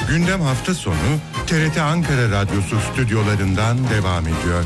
Gündem hafta sonu TRT Ankara Radyosu stüdyolarından devam ediyor.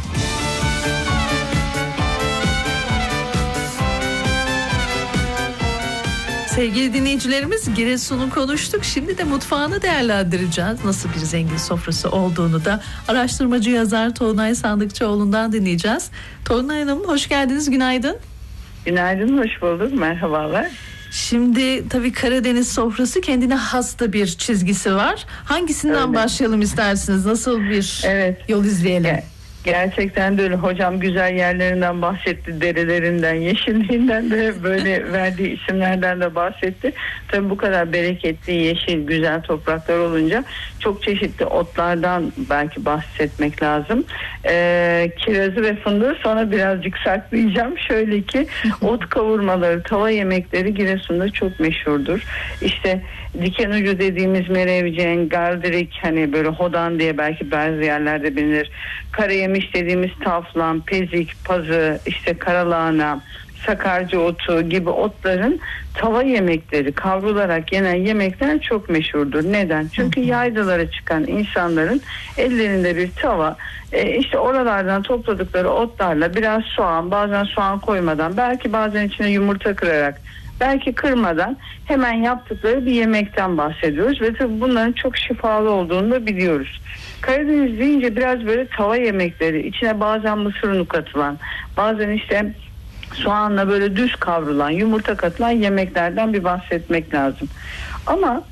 Sevgili dinleyicilerimiz, Giresun'u konuştuk. Şimdi de mutfağını değerlendireceğiz. Nasıl bir zengin sofrası olduğunu da araştırmacı yazar Tolunay Sandıkçıoğlu'ndan dinleyeceğiz. Tolunay Hanım, hoş geldiniz, günaydın. Günaydın, hoş bulduk, merhabalar. Şimdi tabii Karadeniz sofrası kendine has da bir çizgisi var. Hangisinden başlayalım istersiniz? Nasıl bir yol izleyelim? Gerçekten de öyle. Hocam güzel yerlerinden bahsetti, derelerinden, yeşilliğinden de böyle verdiği isimlerden de bahsetti. Tabii bu kadar bereketli, yeşil, güzel topraklar olunca çok çeşitli otlardan belki bahsetmek lazım. Kirazı ve fındığı sonra birazcık saklayacağım. Şöyle ki ot kavurmaları, tava yemekleri Giresun'da çok meşhurdur. İşte diken ucu dediğimiz merevcen, gardirik, hani böyle hodan diye belki bazı yerlerde bilinir. Karayemiş dediğimiz taflan, pezik, pazı, işte karalahana, sakarca otu gibi otların tava yemekleri, kavrularak yenen yemekler çok meşhurdur. Neden? Çünkü yaylalara çıkan insanların ellerinde bir tava, işte oralardan topladıkları otlarla biraz soğan, bazen soğan koymadan, belki bazen içine yumurta kırarak, belki kırmadan hemen yaptıkları bir yemekten bahsediyoruz ve tabii bunların çok şifalı olduğunu da biliyoruz. Karadeniz deyince biraz böyle tava yemekleri, içine bazen mısır unu katılan, bazen işte soğanla böyle düz kavrulan, yumurta katılan yemeklerden bir bahsetmek lazım. Ama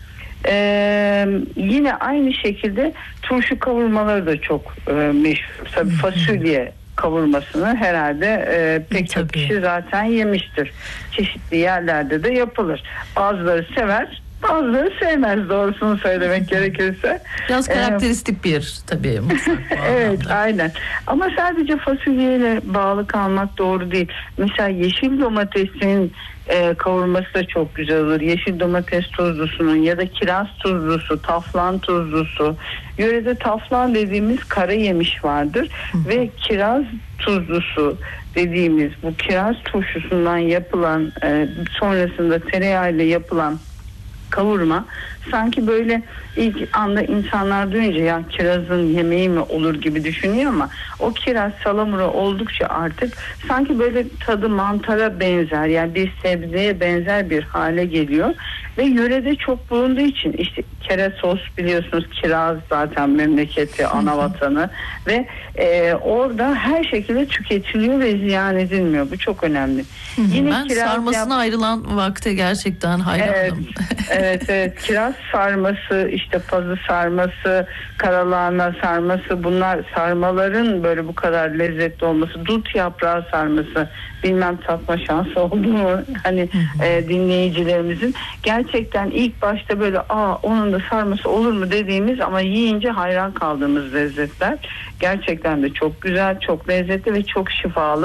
yine aynı şekilde turşu kavurmaları da çok meşhur. Tabii fasulye kavurmasını herhalde pek çok kişi zaten yemiştir. Çeşitli yerlerde de yapılır. Bazıları sever, bazıları sevmez, doğrusunu söylemek gerekirse. Biraz karakteristik bir tabii mutfak. Evet, aynen. Ama sadece fasulyeyle bağlı kalmak doğru değil. Mesela yeşil domatesin kavurması da çok güzel olur. Yeşil domates tuzlusunun ya da kiraz tuzlusu, taflan tuzlusu. Yörede taflan dediğimiz kara yemiş vardır ve kiraz tuzlusu dediğimiz bu kiraz turşusundan yapılan sonrasında tereyağıyla yapılan kavurma sanki böyle ilk anda insanlar duyunca ya kirazın yemeği mi olur gibi düşünüyor ama o kiraz salamura oldukça artık sanki böyle tadı mantara benzer, yani bir sebzeye benzer bir hale geliyor ve yörede çok bulunduğu için işte keresos, biliyorsunuz kiraz zaten memleketi, ana vatanı ve orada her şekilde tüketiliyor ve ziyan edilmiyor. Bu çok önemli. Yine ben sarmasına ayrılan vakte gerçekten hayranım. Evet. Kiraz sarması, işte pazı sarması, karalahana sarması, bunlar sarmaların böyle bu kadar lezzetli olması, dut yaprağı sarması, bilmem tatma şansı oldu mu hani dinleyicilerimizin, gerçekten ilk başta böyle onun da sarması olur mu dediğimiz ama yiyince hayran kaldığımız lezzetler. Gerçekten de çok güzel, çok lezzetli ve çok şifalı.